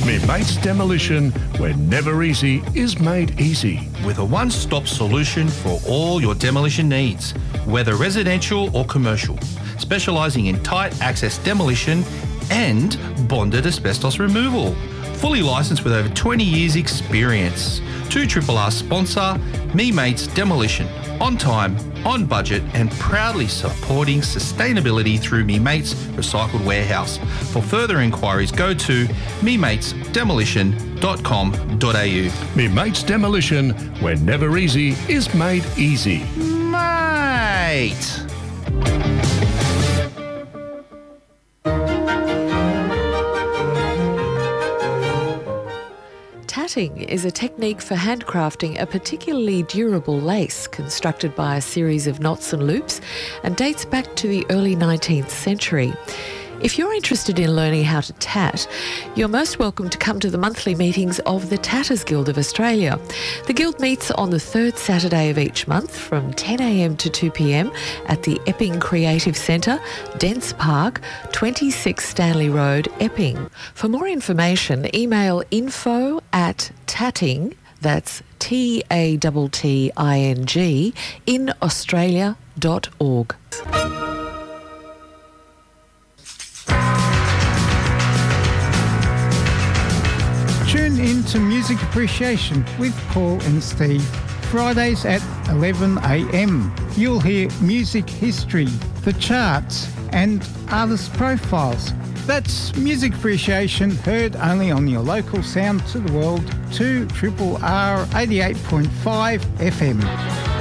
Me Mates Demolition, where never easy is made easy. With a one-stop solution for all your demolition needs, whether residential or commercial, specialising in tight access demolition and bonded asbestos removal. Fully licensed with over 20 years experience. 2RRR sponsor, Me Mates Demolition. On time, on budget and proudly supporting sustainability through Me Mates Recycled Warehouse. For further inquiries, go to mematesdemolition.com.au. Me Mates Demolition, where never easy is made easy. Mate! Tatting is a technique for handcrafting a particularly durable lace constructed by a series of knots and loops and dates back to the early 19th century. If you're interested in learning how to tat, you're most welcome to come to the monthly meetings of the Tatters Guild of Australia. The Guild meets on the third Saturday of each month from 10 a.m. to 2 p.m. at the Epping Creative Centre, Dents Park, 26 Stanley Road, Epping. For more information, email info@tatting, that's TATTING, in australia.org. Tune in to Music Appreciation with Paul and Steve, Fridays at 11 a.m. You'll hear music history, the charts and artist profiles. That's Music Appreciation, heard only on your local sound to the world, 2RRR 88.5 FM.